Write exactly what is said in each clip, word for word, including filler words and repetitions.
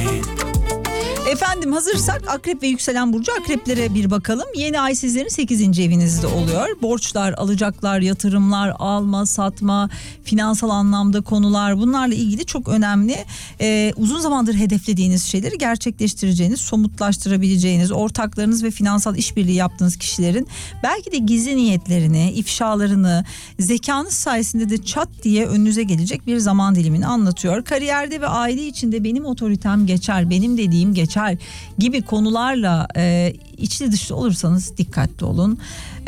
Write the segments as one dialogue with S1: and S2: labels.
S1: Efendim hazırsak akrep ve yükselen burcu akreplere bir bakalım. Yeni ay sizlerin sekizinci evinizde oluyor. Borçlar, alacaklar, yatırımlar, alma, satma, finansal anlamda konular, bunlarla ilgili çok önemli. Ee, uzun zamandır hedeflediğiniz şeyleri gerçekleştireceğiniz, somutlaştırabileceğiniz, ortaklarınız ve finansal işbirliği yaptığınız kişilerin belki de gizli niyetlerini, ifşalarını zekanız sayesinde de çat diye önünüze gelecek bir zaman dilimini anlatıyor. Kariyerde ve aile içinde benim otoritem geçer, benim dediğim geçer gibi konularla e, içli dışlı olursanız dikkatli olun.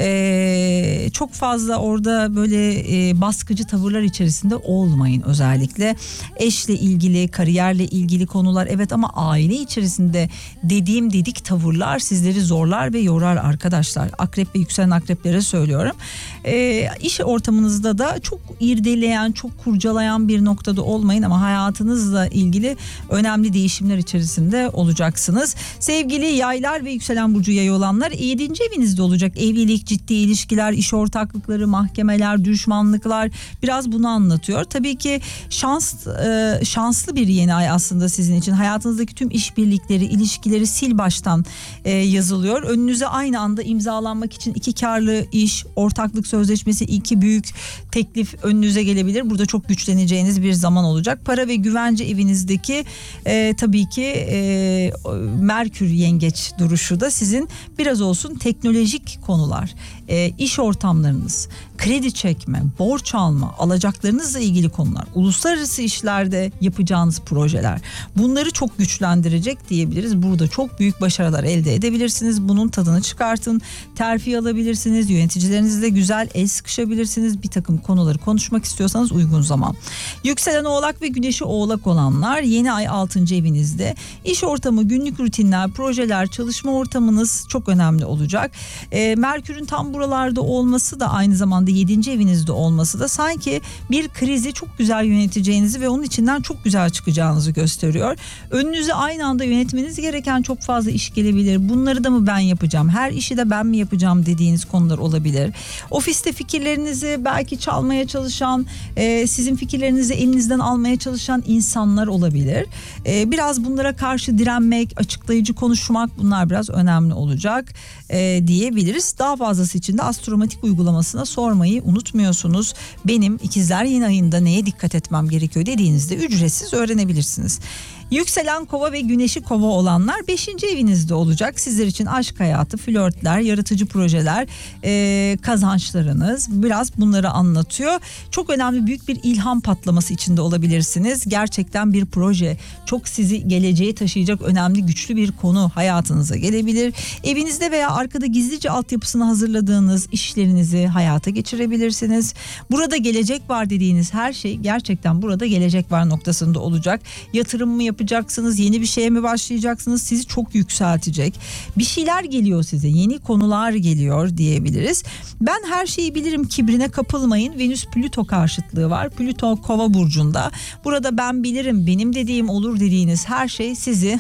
S1: E, çok fazla orada böyle e, baskıcı tavırlar içerisinde olmayın özellikle. Eşle ilgili, kariyerle ilgili konular evet, ama aile içerisinde dediğim dedik tavırlar sizleri zorlar ve yorar arkadaşlar. Akrep ve yükselen akreplere söylüyorum. E, iş ortamınızda da çok irdeleyen, çok kurcalayan bir noktada olmayın, ama hayatınızla ilgili önemli değişimler içerisinde olacaksınız. Sevgili yaylar ve yükselen burcu yay olanlar, yedinci evinizde olacak. Evlilik, ciddi ilişkiler, iş ortaklıkları, mahkemeler, düşmanlıklar, biraz bunu anlatıyor. Tabii ki şans e, şanslı bir yeni ay aslında sizin için. Hayatınızdaki tüm işbirlikleri, ilişkileri sil baştan e, yazılıyor. Önünüze aynı anda imzalanmak için iki karlı iş, ortaklık sözleşmesi, iki büyük teklif önünüze gelebilir. Burada çok güçleneceğiniz bir zaman olacak. Para ve güvence evinizdeki e, tabii ki e, Merkür yengeç duruşu da sizin biraz olsun teknolojik konular, e, iş ortamlarınız, kredi çekme, borç alma, alacaklarınızla ilgili konular, uluslararası işlerde yapacağınız projeler, bunları çok güçlendirecek diyebiliriz. Burada çok büyük başarılar elde edebilirsiniz. Bunun tadını çıkartın. Terfi alabilirsiniz. Yöneticilerinizle güzel el sıkışabilirsiniz. Bir takım konuları konuşmak istiyorsanız uygun zaman. Yükselen oğlak ve güneşi oğlak olanlar, yeni ay altıncı evinizde. İş ortamı, günlük rutinler, projeler, çalışma ortamınız çok önemli olacak. E, Merkür'ün tam buralarda olması da, aynı zamanda yedinci evinizde olması da sanki bir krizi çok güzel yöneteceğinizi ve onun içinden çok güzel çıkacağınızı gösteriyor. Önünüze aynı anda yönetmeniz gereken çok fazla iş gelebilir. Bunları da mı ben yapacağım? Her işi de ben mi yapacağım dediğiniz konular olabilir. Ofiste fikirlerinizi belki çalmaya çalışan, e, sizin fikirlerinizi elinizden almaya çalışan insanlar olabilir. E, biraz bunlara karşı direnmek, açıklayıcı konuşmak, bunlar biraz önemli olacak e, diyebiliriz. Daha fazlası için de Astromatik uygulamasına sormayı unutmuyorsunuz. Benim ikizler yeni ayında neye dikkat etmem gerekiyor dediğinizde ücretsiz öğrenebilirsiniz. Yükselen kova ve güneşi kova olanlar beşinci evinizde olacak. Sizler için aşk hayatı, flörtler, yaratıcı projeler, e, kazançlarınız, biraz bunları anlatıyor. Çok önemli, büyük bir ilham patlaması içinde olabilirsiniz. Gerçekten bir proje, çok sizi geleceğe taşıyacak önemli, güçlü bir konu hayatınıza gelebilir. Evinizde veya arkada gizlice altyapısını hazırladığınız işlerinizi hayata geçirebilirsiniz. Burada gelecek var dediğiniz her şey gerçekten burada gelecek var noktasında olacak. Yatırım mı yapacaksınız? yapacaksınız, yeni bir şeye mi başlayacaksınız, sizi çok yükseltecek. Bir şeyler geliyor size, yeni konular geliyor diyebiliriz. Ben her şeyi bilirim kibrine kapılmayın. Venüs Plüto karşıtlığı var. Plüto Kova burcunda. Burada ben bilirim, benim dediğim olur dediğiniz her şey sizi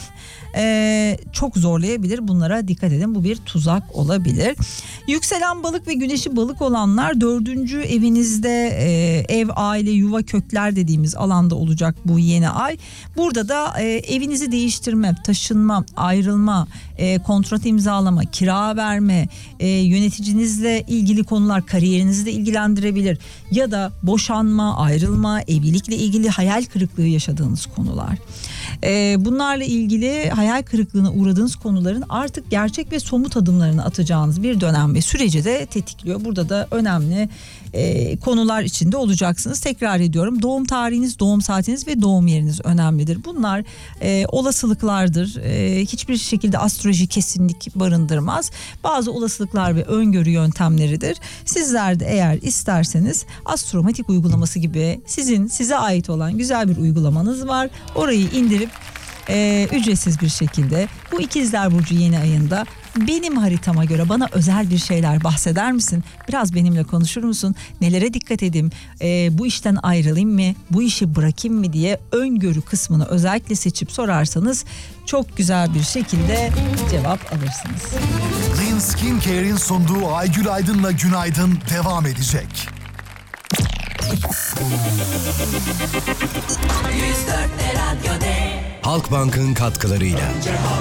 S1: e, çok zorlayabilir. Bunlara dikkat edin. Bu bir tuzak olabilir. Yükselen balık ve güneşi balık olanlar dördüncü evinizde, e, ev, aile, yuva, kökler dediğimiz alanda olacak bu yeni ay. Burada da e, evinizi değiştirme, taşınma, ayrılma, e, kontrat imzalama, kira verme, e, yöneticinizle ilgili konular kariyerinizi de ilgilendirebilir. Ya da boşanma, ayrılma, evlilikle ilgili hayal kırıklığı yaşadığınız konular. E, bunlarla ilgili hayal kırıklığına uğradığınız konuların artık gerçek ve somut adımlarını atacağınız bir dönem ve süreci de tetikliyor. Burada da önemli e, konular içinde olacaksınız. Tekrar ediyorum, doğum tarihiniz, doğum saatiniz ve doğum yeriniz önemlidir. Bunlar e, olasılıklardır. E, hiçbir şekilde astroloji kesinlik barındırmaz. Bazı olasılıklar ve öngörü yöntemleridir. Sizler de eğer isterseniz Astromatik uygulaması gibi sizin size ait olan güzel bir uygulamanız var. Orayı indirip e, ücretsiz bir şekilde bu ikizler burcu yeni ayında benim haritama göre bana özel bir şeyler bahseder misin? Biraz benimle konuşur musun? Nelere dikkat edeyim? E, bu işten ayrılayım mı? Bu işi bırakayım mı diye öngörü kısmını özellikle seçip sorarsanız çok güzel bir şekilde cevap alırsınız.
S2: Clean Skin Care'in sunduğu Aygül Aydın'la Günaydın devam edecek.
S3: yüz dört Radyo D Halkbank'ın katkılarıyla.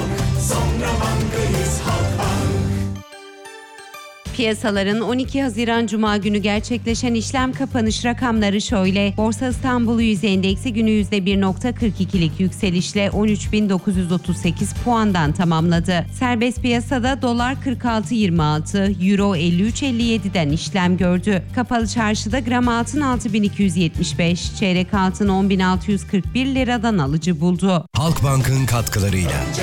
S4: Piyasaların on iki Haziran Cuma günü gerçekleşen işlem kapanış rakamları şöyle. Borsa İstanbul Yüz Endeksi günü yüzde bir virgül kırk ikilik yükselişle on üç bin dokuz yüz otuz sekiz puandan tamamladı. Serbest piyasada dolar kırk altı virgül yirmi altı, euro elli üç virgül elli yedi'den işlem gördü. Kapalı çarşıda gram altın altı bin iki yüz yetmiş beş, çeyrek altın on bin altı yüz kırk bir liradan alıcı buldu.
S3: Halkbank'ın katkılarıyla.